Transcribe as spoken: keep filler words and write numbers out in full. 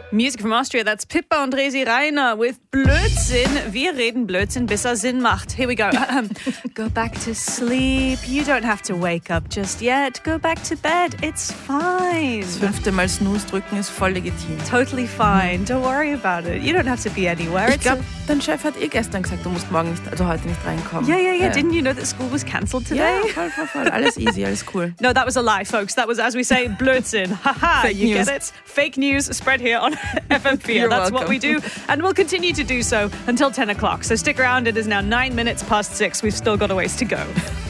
Music from Austria, that's Pippa und Resi Reiner with Blödsinn. Wir reden Blödsinn, bis er Sinn macht. Here we go. Go back to sleep. You don't have to wake up just yet. Go back to bed. It's fine. Das fünfte Mal Snooze drücken ist voll legitim. Totally fine. Don't worry about it. You don't have to be anywhere. Ich glaube, dein Chef hat eh gestern gesagt, du musst morgen nicht, also heute nicht reinkommen. Yeah, yeah, yeah. Yeah. Didn't you know that school was cancelled today? Ja, voll, voll, voll. Alles easy, alles cool. No, that was a lie, folks. That was, as we say, Blödsinn. Haha, you news. get it? Fake news spread here on F M vier. You're That's welcome. what we do, and we'll continue to do so until ten o'clock. So stick around. It is now nine minutes past six. We've still got a ways to go.